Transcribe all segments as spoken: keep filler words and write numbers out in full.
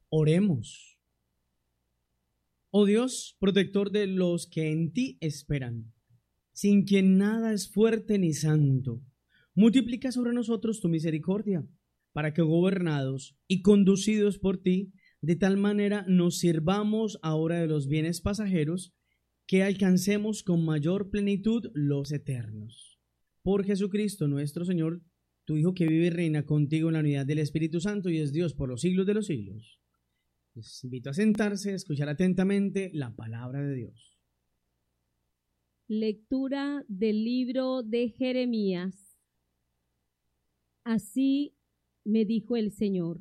Oremos. Oh Dios, protector de los que en ti esperan, sin quien nada es fuerte ni santo, multiplica sobre nosotros tu misericordia, para que gobernados y conducidos por ti, de tal manera nos sirvamos ahora de los bienes pasajeros, que alcancemos con mayor plenitud los eternos. Por Jesucristo nuestro Señor, tu Hijo, que vive y reina contigo en la unidad del Espíritu Santo y es Dios por los siglos de los siglos. Les invito a sentarse, a escuchar atentamente la palabra de Dios. Lectura del libro de Jeremías. Así me dijo el Señor: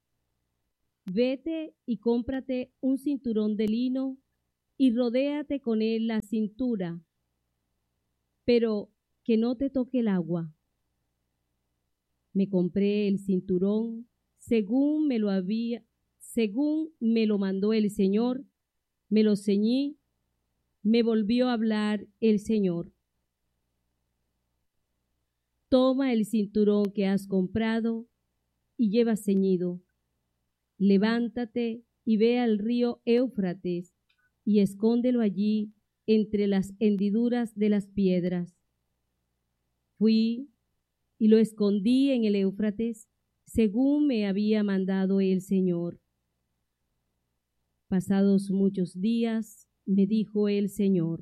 vete y cómprate un cinturón de lino y rodéate con él la cintura, pero que no te toque el agua. Me compré el cinturón según me lo había, según me lo mandó el Señor, me lo ceñí, me volvió a hablar el Señor. Toma el cinturón que has comprado y lleva ceñido. Levántate y ve al río Éufrates y escóndelo allí entre las hendiduras de las piedras. Fui y lo escondí en el Éufrates, según me había mandado el Señor. Pasados muchos días, me dijo el Señor: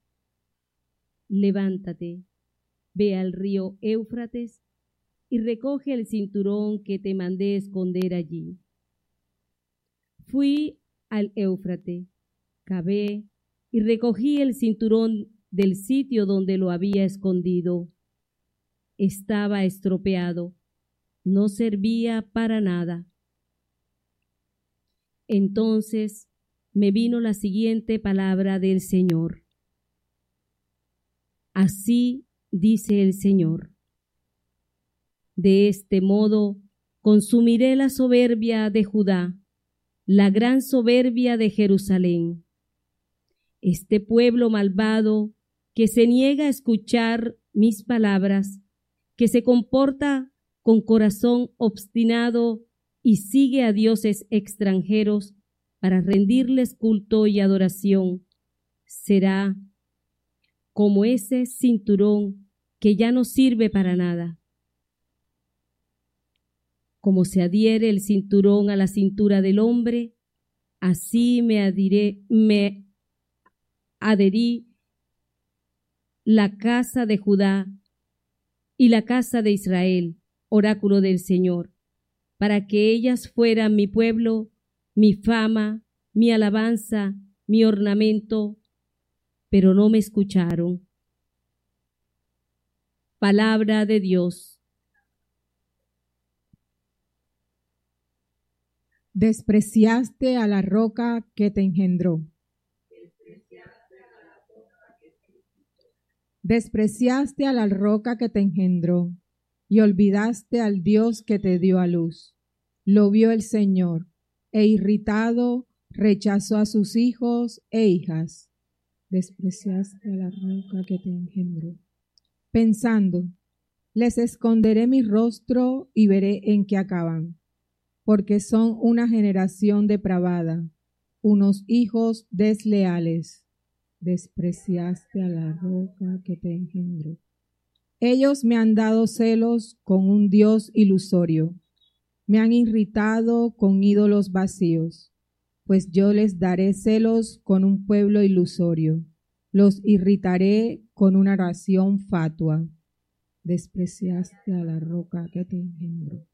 levántate, ve al río Éufrates y recoge el cinturón que te mandé esconder allí. Fui al Éufrates, cavé y recogí el cinturón del sitio donde lo había escondido. Estaba estropeado, no servía para nada. Entonces me vino la siguiente palabra del Señor. Así dice el Señor: de este modo consumiré la soberbia de Judá, la gran soberbia de Jerusalén. Este pueblo malvado que se niega a escuchar mis palabras, que se comporta con corazón obstinado y sigue a dioses extranjeros para rendirles culto y adoración, será como ese cinturón que ya no sirve para nada. Como se adhiere el cinturón a la cintura del hombre, así me adhiré, me adherí la casa de Judá y la casa de Israel, oráculo del Señor, para que ellas fueran mi pueblo, mi fama, mi alabanza, mi ornamento, pero no me escucharon. Palabra de Dios. Despreciaste a la roca que te engendró. Despreciaste a la roca que te engendró y olvidaste al Dios que te dio a luz. Lo vio el Señor, e irritado rechazó a sus hijos e hijas. Despreciaste a la roca que te engendró. Pensando, les esconderé mi rostro y veré en qué acaban, porque son una generación depravada, unos hijos desleales. Despreciaste a la roca que te engendró. Ellos me han dado celos con un Dios ilusorio. Me han irritado con ídolos vacíos, pues yo les daré celos con un pueblo ilusorio. Los irritaré con una oración fatua. Despreciaste a la roca que te engendró.